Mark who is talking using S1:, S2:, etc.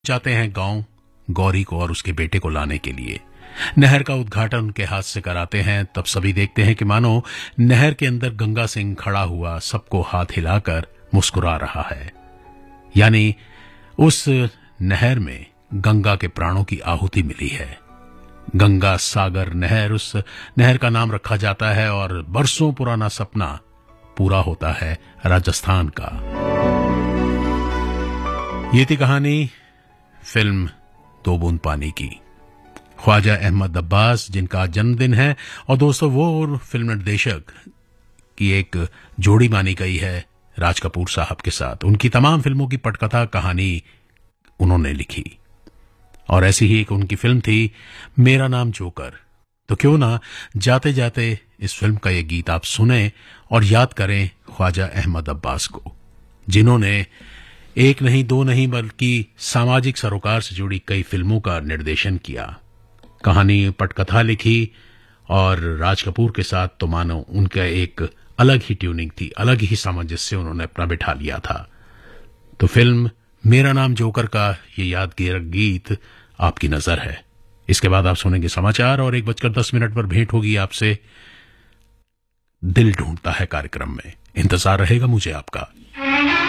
S1: जाते हैं गांव गौरी को और उसके बेटे को लाने के लिए। नहर का उद्घाटन उनके हाथ से कराते हैं। तब सभी देखते हैं कि मानो नहर के अंदर गंगा सिंह खड़ा हुआ सबको हाथ हिलाकर मुस्कुरा रहा है। यानी उस नहर में गंगा के प्राणों की आहुति मिली है। गंगा सागर नहर, उस नहर का नाम रखा जाता है और बरसों पुराना सपना पूरा होता है राजस्थान का। ये थी कहानी फिल्म दो बूंद पानी की। ख्वाजा अहमद अब्बास जिनका जन्मदिन है, और दोस्तों वो और फिल्म निर्देशक की एक जोड़ी मानी गई है राज कपूर साहब के साथ। उनकी तमाम फिल्मों की पटकथा कहानी उन्होंने लिखी और ऐसी ही एक उनकी फिल्म थी मेरा नाम जोकर। तो क्यों ना जाते जाते इस फिल्म का ये गीत आप सुने और याद करें ख्वाजा अहमद अब्बास को, जिन्होंने एक नहीं दो नहीं बल्कि सामाजिक सरोकार से जुड़ी कई फिल्मों का निर्देशन किया, कहानी पटकथा लिखी और राज कपूर के साथ तो मानो उनका एक अलग ही ट्यूनिंग थी, अलग ही सामंजस्य उन्होंने अपना बिठा लिया था। तो फिल्म मेरा नाम जोकर का ये यादगार गीत आपकी नजर है। इसके बाद आप सुनेंगे समाचार और 1:10 पर भेंट होगी आपसे दिल ढूंढता है कार्यक्रम में। इंतजार रहेगा मुझे आपका।